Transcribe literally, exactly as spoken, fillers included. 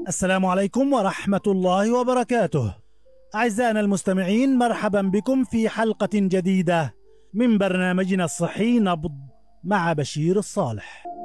السلام عليكم ورحمة الله وبركاته. أعزائنا المستمعين، مرحبا بكم في حلقة جديدة من برنامجنا الصحي نبض مع بشير الصالح.